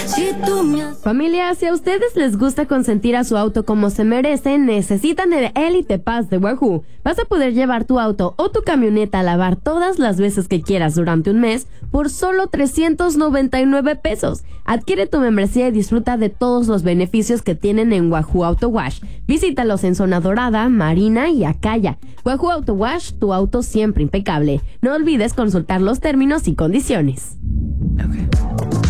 Familia, si a ustedes les gusta consentir a su auto como se merecen, necesitan el Elite Pass de Wahoo. Vas a poder llevar tu auto o tu camioneta a lavar todas las veces que quieras durante un mes por solo 399 pesos. Adquiere tu membresía y disfruta de todos los beneficios que tienen en Wahoo Auto Wash. Visítalos en Zona Dorada, Marina y Acaya. Wahoo Auto Wash, tu auto siempre impecable. No olvides consultar los términos y condiciones.